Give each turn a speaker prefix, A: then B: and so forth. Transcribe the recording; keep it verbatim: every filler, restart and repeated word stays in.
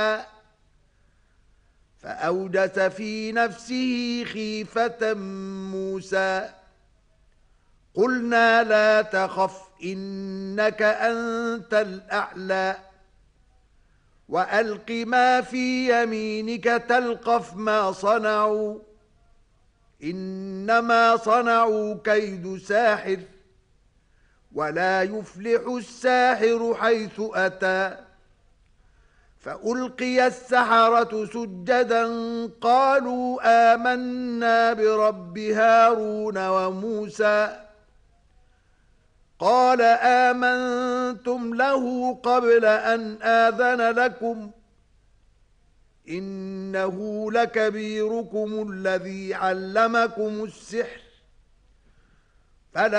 A: فأوجس في نفسه خيفة موسى قلنا لا تخف إنك أنت الأعلى وألق ما في يمينك تلقف ما صنعوا إنما صنعوا كيد ساحر ولا يفلح الساحر حيث أتى فألقي السحرة سجدا قالوا آمنا برب هارون وموسى قال آمنتم له قبل أن آذن لكم إنه لكبيركم الذي علمكم السحر فلا